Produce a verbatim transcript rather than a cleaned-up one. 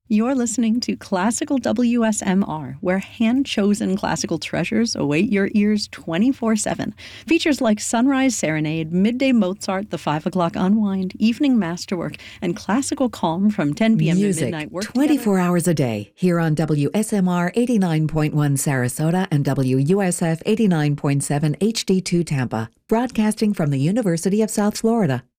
You're listening to Classical W S M R, where hand-chosen classical treasures await your ears twenty-four seven. Features like Sunrise Serenade, Midday Mozart, The five o'clock Unwind, Evening Masterwork, and Classical Calm from ten p.m. Music, to midnight. Work twenty-four together. hours a day, here on W S M R eighty-nine point one Sarasota and W U S F eighty-nine point seven H D two Tampa, broadcasting from the University of South Florida.